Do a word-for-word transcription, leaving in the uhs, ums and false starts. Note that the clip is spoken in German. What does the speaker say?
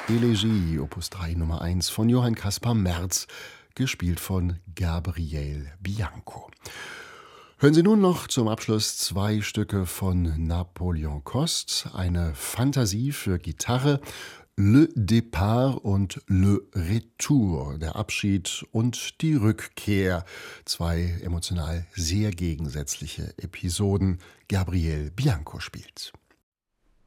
Elegie, Opus drei Nummer eins von Johann Caspar Merz, gespielt von Gabriel Bianco. Hören Sie nun noch zum Abschluss zwei Stücke von Napoleon Coste, eine Fantasie für Gitarre, Le Départ und Le Retour, der Abschied und die Rückkehr, zwei emotional sehr gegensätzliche Episoden. Gabriel Bianco spielt.